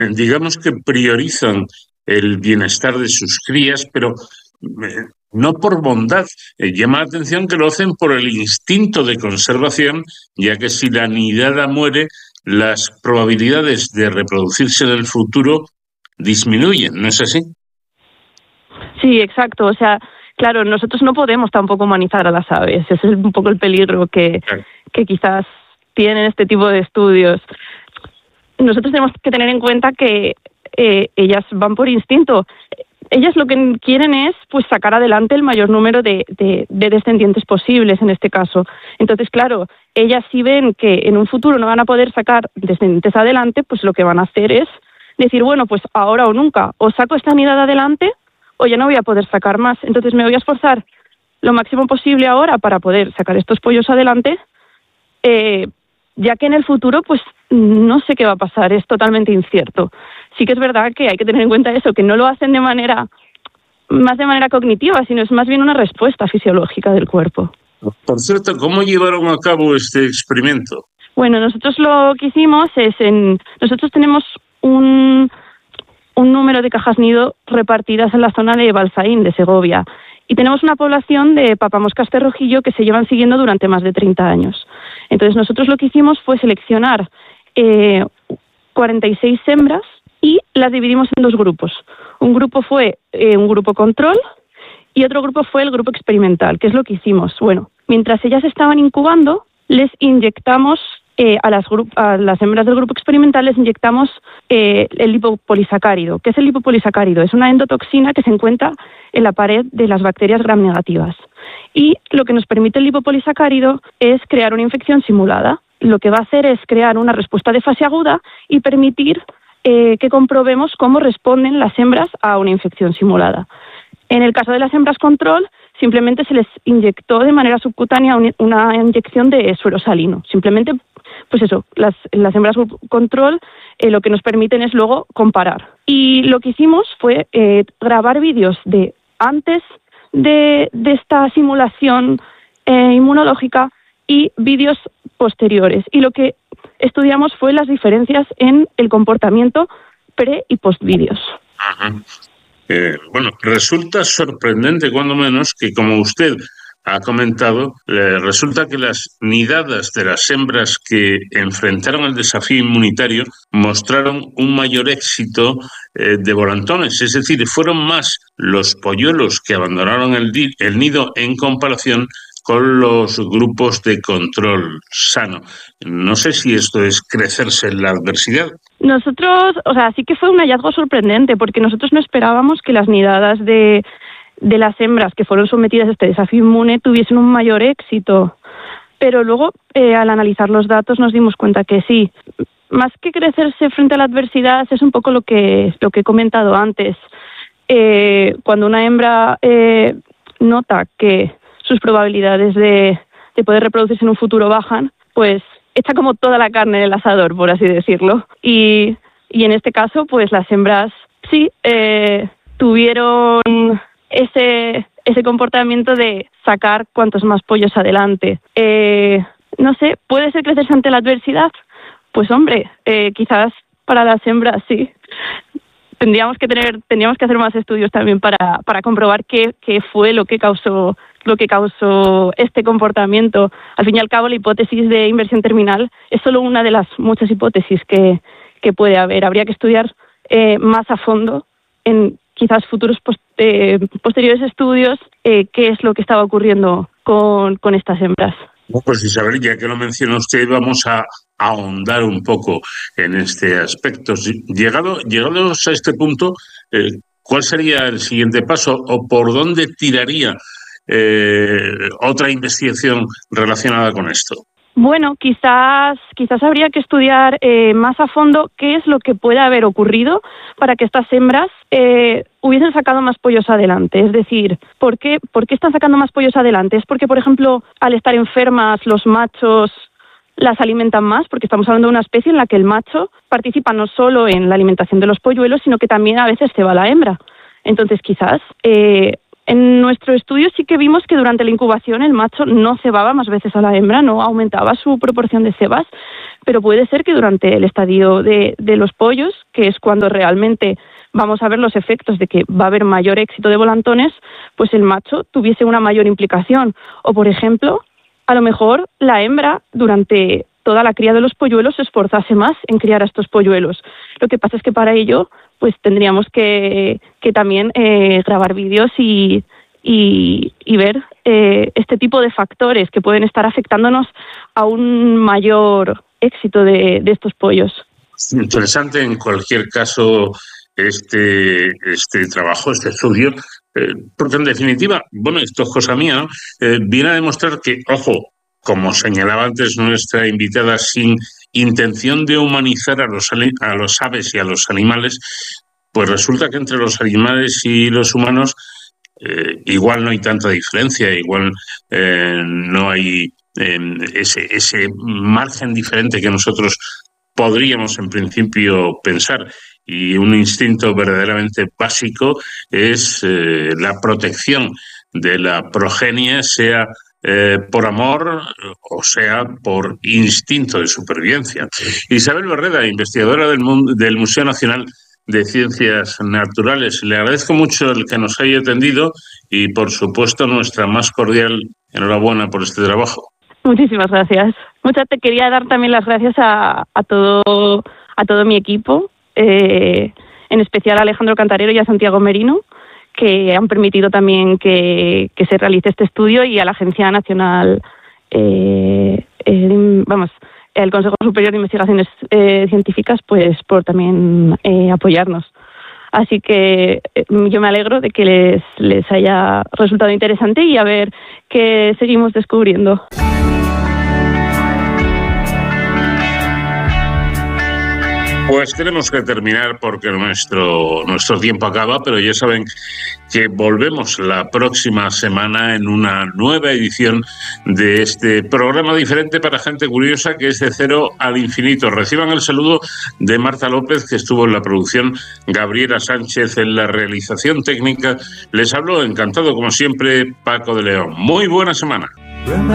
digamos que priorizan el bienestar de sus crías, pero no por bondad. Llama la atención que lo hacen por el instinto de conservación, ya que si la nidada muere, las probabilidades de reproducirse en el futuro disminuyen, ¿no es así? Sí, exacto. O sea, claro, nosotros no podemos tampoco humanizar a las aves. Ese es un poco el peligro que quizás tienen este tipo de estudios. Nosotros tenemos que tener en cuenta que ellas van por instinto. Ellas lo que quieren es pues sacar adelante el mayor número de descendientes posibles en este caso. Entonces, claro, ellas si ven que en un futuro no van a poder sacar descendientes adelante, pues lo que van a hacer es decir, bueno, pues ahora o nunca, o saco esta nidada adelante o ya no voy a poder sacar más. Entonces me voy a esforzar lo máximo posible ahora para poder sacar estos pollos adelante, ya que en el futuro pues no sé qué va a pasar, es totalmente incierto. Sí que es verdad que hay que tener en cuenta eso, que no lo hacen de manera cognitiva, sino es más bien una respuesta fisiológica del cuerpo. Por cierto, ¿cómo llevaron a cabo este experimento? Bueno, nosotros lo que hicimos es nosotros tenemos un número de cajas nido repartidas en la zona de Balsaín, de Segovia, y tenemos una población de papamoscas cerrojillo que se llevan siguiendo durante más de 30 años. Entonces nosotros lo que hicimos fue seleccionar 46 hembras y las dividimos en dos grupos. Un grupo fue un grupo control y otro grupo fue el grupo experimental. ¿Qué es lo que hicimos? Bueno, mientras ellas estaban incubando, les inyectamos a las hembras del grupo experimental les inyectamos el lipopolisacárido. ¿Qué es el lipopolisacárido? Es una endotoxina que se encuentra en la pared de las bacterias gram negativas. Y lo que nos permite el lipopolisacárido es crear una infección simulada. Lo que va a hacer es crear una respuesta de fase aguda y permitir que comprobemos cómo responden las hembras a una infección simulada. En el caso de las hembras control, simplemente se les inyectó de manera subcutánea una inyección de suero salino. Simplemente, pues eso, las hembras control lo que nos permiten es luego comparar. Y lo que hicimos fue grabar vídeos de antes de esta simulación inmunológica y vídeos posteriores. Y lo que estudiamos fue las diferencias en el comportamiento pre- y post-vídeos. Ajá. Bueno, resulta sorprendente, cuando menos, que como usted ha comentado, resulta que las nidadas de las hembras que enfrentaron el desafío inmunitario mostraron un mayor éxito de volantones, es decir, fueron más los polluelos que abandonaron el nido en comparación con los grupos de control sano. No sé si esto es crecerse en la adversidad. Nosotros, o sea, sí que fue un hallazgo sorprendente, porque nosotros no esperábamos que las nidadas de las hembras que fueron sometidas a este desafío inmune tuviesen un mayor éxito. Pero luego, al analizar los datos, nos dimos cuenta que sí. Más que crecerse frente a la adversidad, es un poco lo que he comentado antes. Cuando una hembra nota que sus probabilidades de poder reproducirse en un futuro bajan, pues echa como toda la carne en el asador, por así decirlo. Y en este caso, pues las hembras sí tuvieron ese comportamiento de sacar cuantos más pollos adelante. No sé, ¿puede ser crecerse ante la adversidad? Pues hombre, quizás para las hembras sí. Tendríamos que hacer más estudios también para comprobar qué fue lo que causó este comportamiento. Al fin y al cabo, la hipótesis de inversión terminal es solo una de las muchas hipótesis que puede haber. Habría que estudiar más a fondo en quizás futuros posteriores estudios qué es lo que estaba ocurriendo con estas hembras. Pues Isabel, ya que lo menciona usted, vamos a ahondar un poco en este aspecto. Llegados a este punto, ¿cuál sería el siguiente paso o por dónde tiraría otra investigación relacionada con esto? Bueno, quizás habría que estudiar más a fondo qué es lo que puede haber ocurrido para que estas hembras hubiesen sacado más pollos adelante. Es decir, ¿por qué están sacando más pollos adelante? ¿Es porque, por ejemplo, al estar enfermas los machos las alimentan más? Porque estamos hablando de una especie en la que el macho participa no solo en la alimentación de los polluelos, sino que también a veces ceba a la hembra. Entonces, quizás En nuestro estudio sí que vimos que durante la incubación el macho no cebaba más veces a la hembra, no aumentaba su proporción de cebas, pero puede ser que durante el estadio de los pollos, que es cuando realmente vamos a ver los efectos de que va a haber mayor éxito de volantones, pues el macho tuviese una mayor implicación. O, por ejemplo, a lo mejor la hembra durante toda la cría de los polluelos se esforzase más en criar a estos polluelos. Lo que pasa es que para ello pues tendríamos que también grabar vídeos y ver este tipo de factores que pueden estar afectándonos a un mayor éxito de estos pollos. Interesante en cualquier caso este trabajo, este estudio, porque en definitiva, bueno, esto es cosa mía, ¿no? Viene a demostrar que, ojo, como señalaba antes nuestra invitada, sin intención de humanizar a los aves y a los animales, pues resulta que entre los animales y los humanos igual no hay tanta diferencia, igual no hay ese margen diferente que nosotros podríamos en principio pensar. Y un instinto verdaderamente básico es la protección de la progenie, sea por amor o sea por instinto de supervivencia. Isabel Barreda, investigadora del Museo Nacional de Ciencias Naturales, le agradezco mucho el que nos haya atendido y, por supuesto, nuestra más cordial enhorabuena por este trabajo. Muchísimas gracias. Te quería dar también las gracias a todo mi equipo, en especial a Alejandro Cantarero y a Santiago Merino, que han permitido también que se realice este estudio, y a la Agencia Nacional, el Consejo Superior de Investigaciones Científicas, pues por también apoyarnos. Así que yo me alegro de que les haya resultado interesante y a ver qué seguimos descubriendo. Pues tenemos que terminar porque nuestro tiempo acaba, pero ya saben que volvemos la próxima semana en una nueva edición de este programa diferente para gente curiosa, que es De Cero al Infinito. Reciban el saludo de Marta López, que estuvo en la producción, Gabriela Sánchez en la realización técnica. Les hablo encantado, como siempre, Paco de León. Muy buena semana.